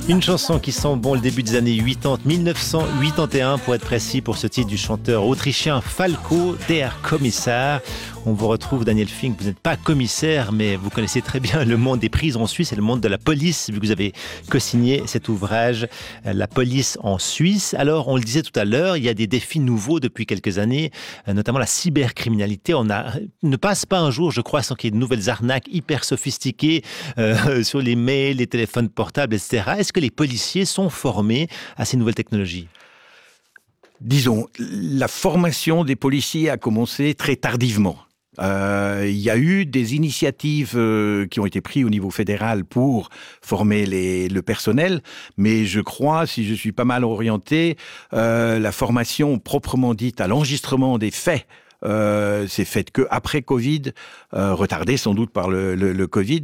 Une chanson qui sent bon le début des années 80, 1981 pour être précis, pour ce titre du chanteur autrichien Falco, Der Kommissar. On vous retrouve, Daniel Fink, vous n'êtes pas commissaire, mais vous connaissez très bien le monde des prisons en Suisse et le monde de la police, vu que vous avez co-signé cet ouvrage, La police en Suisse. Alors, on le disait tout à l'heure, il y a des défis nouveaux depuis quelques années, notamment la cybercriminalité. Ne passe pas un jour, je crois, sans qu'il y ait de nouvelles arnaques hyper sophistiquées sur les mails, les téléphones portables, etc. Est-ce que les policiers sont formés à ces nouvelles technologies ? Disons, la formation des policiers a commencé très tardivement. Il y a eu des initiatives qui ont été prises au niveau fédéral pour former le personnel, mais je crois, si je suis pas mal orienté, la formation proprement dite à l'enregistrement des faits, c'est fait que après Covid, retardé sans doute par le Covid,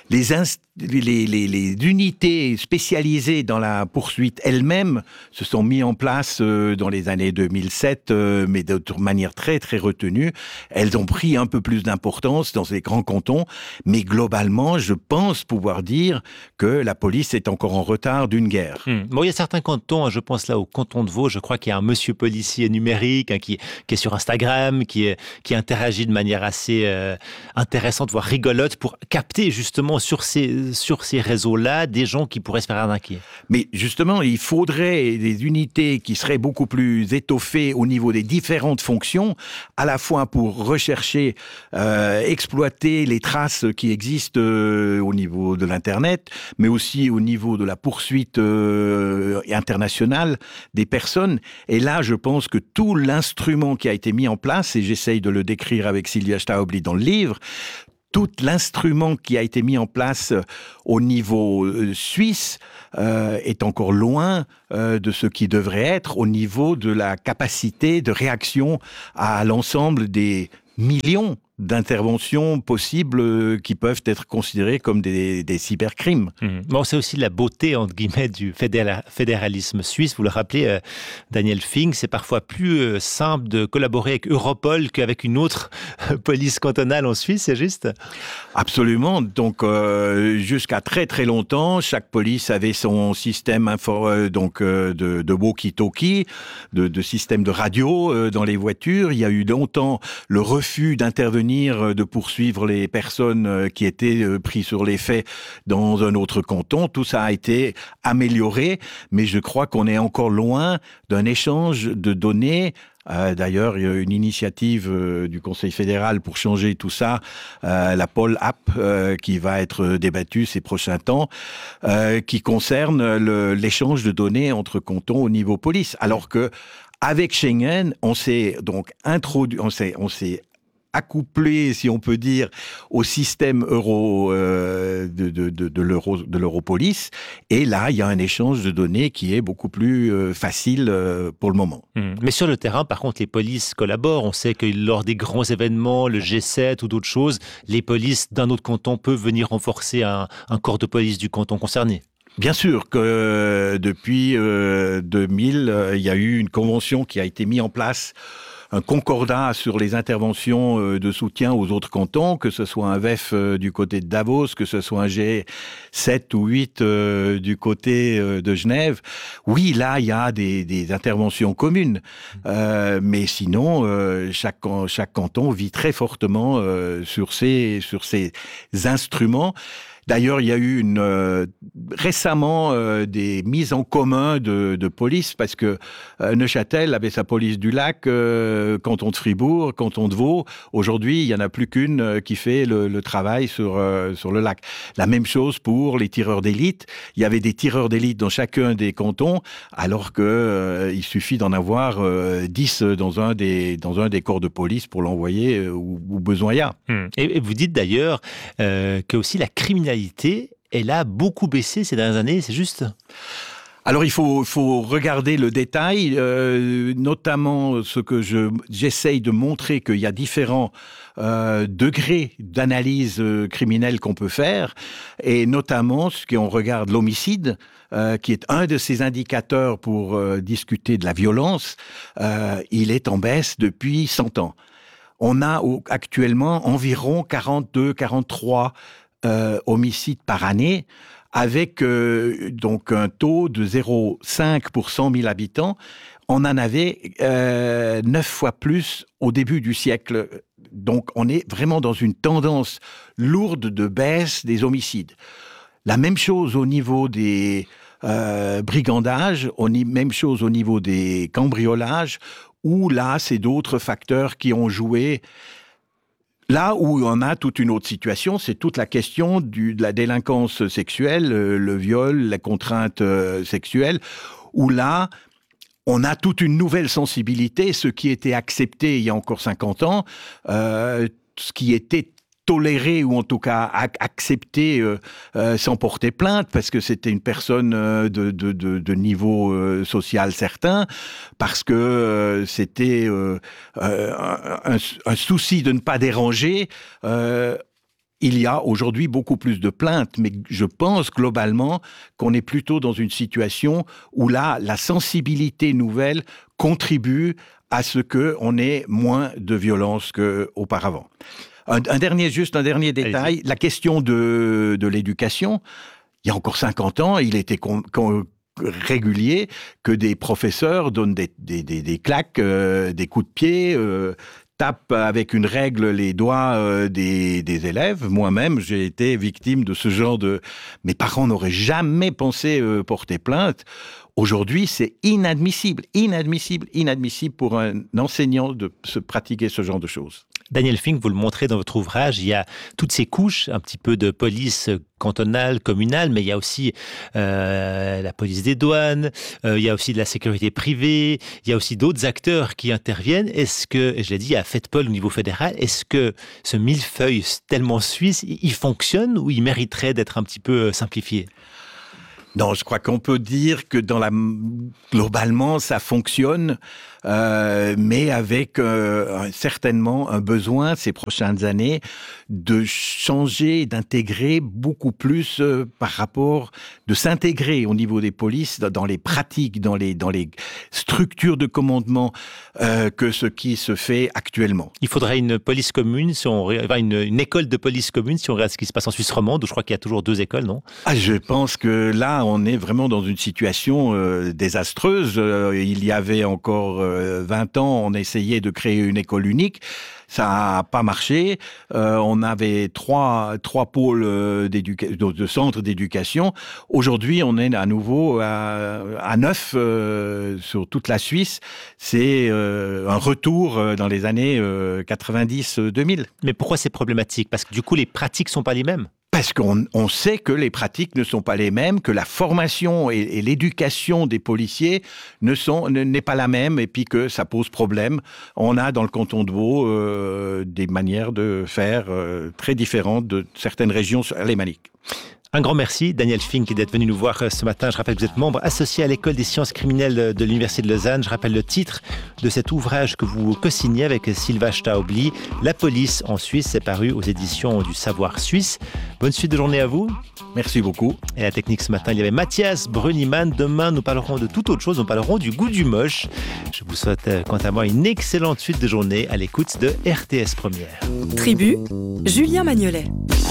les unités spécialisées dans la poursuite elles-mêmes se sont mis en place dans les années 2007, mais de manière très très retenue. Elles ont pris un peu plus d'importance dans ces grands cantons, mais globalement, je pense pouvoir dire que la police est encore en retard d'une guerre. Bon, il y a certains cantons, je pense là au canton de Vaud, je crois qu'il y a un monsieur policier numérique qui est sur Instagram, qui interagit de manière assez intéressante, voire rigolote, pour capter justement sur ces réseaux-là des gens qui pourraient se faire arnaquer. Mais justement, il faudrait des unités qui seraient beaucoup plus étoffées au niveau des différentes fonctions, à la fois pour rechercher, exploiter les traces qui existent au niveau de l'Internet, mais aussi au niveau de la poursuite internationale des personnes. Et là, je pense que tout l'instrument qui a été mis en place, et j'essaye de le décrire avec Sylvia Staubli dans le livre, tout l'instrument qui a été mis en place au niveau suisse est encore loin de ce qui devrait être au niveau de la capacité de réaction à l'ensemble des millions d'interventions possibles qui peuvent être considérées comme des cybercrimes. Bon, c'est aussi la beauté, entre guillemets, du fédéralisme suisse. Vous le rappelez, Daniel Fink, c'est parfois plus simple de collaborer avec Europol qu'avec une autre police cantonale en Suisse, c'est juste ? Absolument. Donc, jusqu'à très très longtemps, chaque police avait son système de walkie-talkie, de système de radio dans les voitures. Il y a eu longtemps le refus d'intervenir, de poursuivre les personnes qui étaient prises sur les faits dans un autre canton. Tout ça a été amélioré, mais je crois qu'on est encore loin d'un échange de données. D'ailleurs, il y a une initiative du Conseil fédéral pour changer tout ça, la Pol App, qui va être débattue ces prochains temps, qui concerne l'échange de données entre cantons au niveau police. Alors que avec Schengen, on s'est donc introduit, on s'est accouplé, si on peut dire, au système de l'Europolice. Et là, il y a un échange de données qui est beaucoup plus facile pour le moment. Mais sur le terrain, par contre, les polices collaborent. On sait que lors des grands événements, le G7 ou d'autres choses, les polices d'un autre canton peuvent venir renforcer un corps de police du canton concerné. Bien sûr que depuis 2000, il y a eu une convention qui a été mise en place, un concordat sur les interventions de soutien aux autres cantons, que ce soit un VEF du côté de Davos, que ce soit un G7 ou 8 du côté de Genève. Oui, là, il y a des interventions communes. Mais sinon, chaque canton vit très fortement sur ces instruments. D'ailleurs, il y a eu récemment des mises en commun de police, parce que Neuchâtel avait sa police du lac, canton de Fribourg, canton de Vaud. Aujourd'hui, il n'y en a plus qu'une qui fait le travail sur le lac. La même chose pour les tireurs d'élite. Il y avait des tireurs d'élite dans chacun des cantons, alors que il suffit d'en avoir 10 dans un des corps de police pour l'envoyer où besoin il y a. Et vous dites d'ailleurs que aussi la criminalité, elle a beaucoup baissé ces dernières années, c'est juste ? Alors il faut regarder le détail, notamment ce que j'essaye de montrer, qu'il y a différents degrés d'analyse criminelle qu'on peut faire, et notamment si on regarde l'homicide, qui est un de ces indicateurs pour discuter de la violence, il est en baisse depuis 100 ans. On a actuellement environ 42, 43 homicides par année, avec donc un taux de 0,5 pour 100 000 habitants. On en avait 9 fois plus au début du siècle. Donc, on est vraiment dans une tendance lourde de baisse des homicides. La même chose au niveau des brigandages, même chose au niveau des cambriolages, où là, c'est d'autres facteurs qui ont joué. Là où on a toute une autre situation, c'est toute la question de la délinquance sexuelle, le viol, la contrainte sexuelle, où là, on a toute une nouvelle sensibilité, ce qui était accepté il y a encore 50 ans, ce qui était toléré ou en tout cas accepté sans porter plainte parce que c'était une personne de niveau social certain, parce que c'était un souci de ne pas déranger. Il y a aujourd'hui beaucoup plus de plaintes, mais je pense globalement qu'on est plutôt dans une situation où là, la sensibilité nouvelle contribue à ce qu'on ait moins de violence qu'auparavant. Un dernier détail, la question de l'éducation. Il y a encore 50 ans, il était régulier que des professeurs donnent des claques, des coups de pied, tapent avec une règle les doigts des élèves. Moi-même, j'ai été victime de ce genre de... Mes parents n'auraient jamais pensé porter plainte. Aujourd'hui, c'est inadmissible pour un enseignant de se pratiquer ce genre de choses. Daniel Fink, vous le montrez dans votre ouvrage, il y a toutes ces couches, un petit peu de police cantonale, communale, mais il y a aussi la police des douanes, il y a aussi de la sécurité privée, il y a aussi d'autres acteurs qui interviennent. Est-ce que, je l'ai dit, à FEDPOL au niveau fédéral, est-ce que ce millefeuille tellement suisse, il fonctionne ou il mériterait d'être un petit peu simplifié ? Non, je crois qu'on peut dire que globalement, ça fonctionne, mais avec certainement un besoin ces prochaines années de changer, d'intégrer beaucoup plus par rapport, de s'intégrer au niveau des polices dans les pratiques, dans les structures de commandement que ce qui se fait actuellement. Il faudrait une police commune, une école de police commune, si on regarde ce qui se passe en Suisse romande, où je crois qu'il y a toujours 2 écoles, non ? Je pense que là, on est vraiment dans une situation désastreuse. Il y avait encore 20 ans, on essayait de créer une école unique. Ça n'a pas marché. On avait trois pôles de centres d'éducation. Aujourd'hui, on est à nouveau à 9 sur toute la Suisse. C'est un retour dans les années 90-2000. Mais pourquoi c'est problématique ? Parce que du coup, les pratiques ne sont pas les mêmes ? Parce qu'on sait que les pratiques ne sont pas les mêmes, que la formation et l'éducation des policiers n'est pas la même, et puis que ça pose problème. On a dans le canton de Vaud des manières de faire très différentes de certaines régions alémaniques. Un grand merci, Daniel Fink, d'être venu nous voir ce matin. Je rappelle que vous êtes membre associé à l'École des sciences criminelles de l'Université de Lausanne. Je rappelle le titre de cet ouvrage que vous co-signez avec Sylvain Staubli, La police en Suisse. C'est paru aux éditions du Savoir Suisse. Bonne suite de journée à vous. Merci beaucoup. Et à la technique ce matin, il y avait Mathias Bruniman. Demain, nous parlerons de toute autre chose. Nous parlerons du goût du moche. Je vous souhaite, quant à moi, une excellente suite de journée à l'écoute de RTS Première. Tribu, Julien Magnolet.